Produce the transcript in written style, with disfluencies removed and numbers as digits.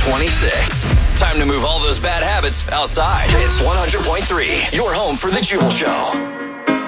26. Time to move all those bad habits outside. It's 100.3, your home for The Jubal Show.